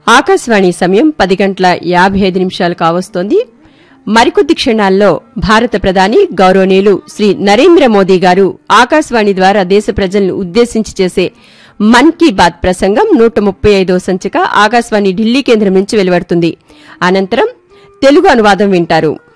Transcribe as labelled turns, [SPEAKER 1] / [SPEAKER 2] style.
[SPEAKER 1] ఆకాశవాణి సమయం 10:55 కావస్తోంది. మరికొద్ది క్షణాల్లో భారత ప్రధాని గౌరవనీయులు శ్రీ నరేంద్ర మోదీ గారు ఆకాశవాణి ద్వారా దేశ ప్రజలను ఉద్దేశించి చేసే మన్ కీ బాత్ ప్రసంగం 135వ సంచిక ఆకాశవాణి ఢిల్లీ కేంద్రం నుంచి వెలువడుతుంది. అనంతరం తెలుగు అనువాదం వింటారు.